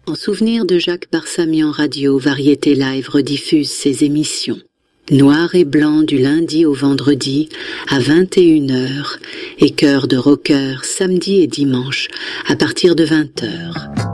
En souvenir de Jacques Barsamian Radio, Variété Live rediffuse ses émissions. Noir et blanc du lundi au vendredi à 21h et Cœur de rocker samedi et dimanche à partir de 20h.